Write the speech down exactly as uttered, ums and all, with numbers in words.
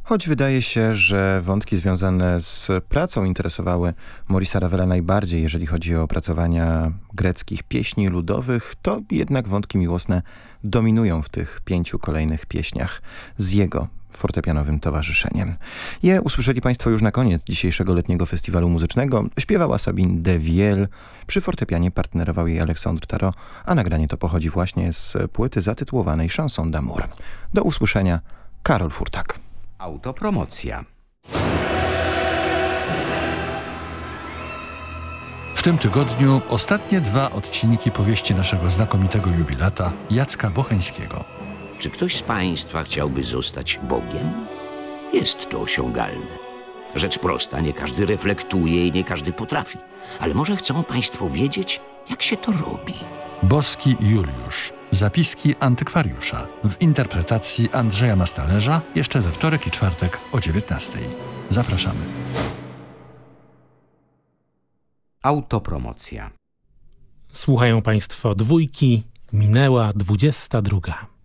Choć wydaje się, że wątki związane z pracą interesowały Maurice'a Ravela najbardziej, jeżeli chodzi o opracowania greckich pieśni ludowych, to jednak wątki miłosne dominują w tych pięciu kolejnych pieśniach z jego fortepianowym towarzyszeniem. Je usłyszeli Państwo już na koniec dzisiejszego letniego festiwalu muzycznego. Śpiewała Sabine Devielle, przy fortepianie partnerował jej Alexandre Tarot, a nagranie to pochodzi właśnie z płyty zatytułowanej Chanson d'amour. Do usłyszenia, Karol Furtak. Autopromocja. W tym tygodniu ostatnie dwa odcinki powieści naszego znakomitego jubilata Jacka Bocheńskiego. Czy ktoś z Państwa chciałby zostać Bogiem? Jest to osiągalne. Rzecz prosta, nie każdy reflektuje i nie każdy potrafi. Ale może chcą Państwo wiedzieć, jak się to robi. Boski Juliusz. Zapiski antykwariusza w interpretacji Andrzeja Mastalerza jeszcze we wtorek i czwartek o dziewiętnastej. Zapraszamy. Autopromocja. Słuchają Państwo dwójki, minęła dwudziesta druga.